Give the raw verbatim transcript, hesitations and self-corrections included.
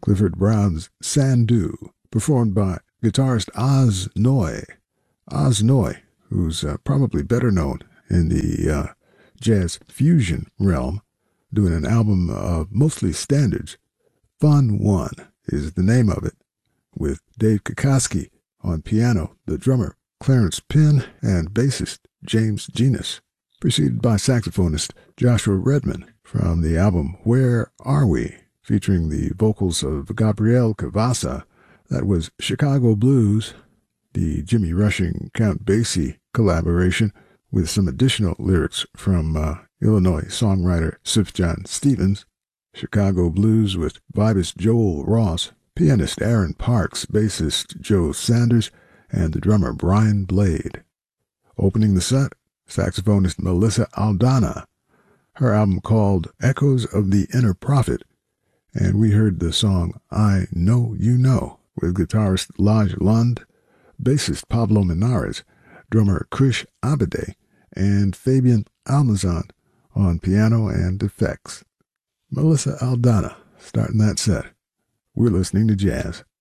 Clifford Brown's Sandu, performed by guitarist Oz Noy. Oz Noy, who's uh, probably better known in the uh, jazz fusion realm, doing an album of mostly standards. Fun One is the name of it, with Dave Kukoski on piano, the drummer Clarence Penn, and bassist James Genus, preceded by saxophonist Joshua Redman from the album Where Are We?, featuring the vocals of Gabriel Cavassa. That was Chicago Blues, the Jimmy Rushing Count Basie collaboration, with some additional lyrics from uh, Illinois songwriter Sufjan Stevens. Chicago Blues with vibist Joel Ross, pianist Aaron Parks, bassist Joe Sanders, and the drummer Brian Blade. Opening the set, saxophonist Melissa Aldana, her album called Echoes of the Inner Prophet, and we heard the song I Know You Know with guitarist Laj Lund, bassist Pablo Minares, drummer Krish Abade, and Fabian Almazan on piano and effects. Melissa Aldana starting that set. We're listening to jazz.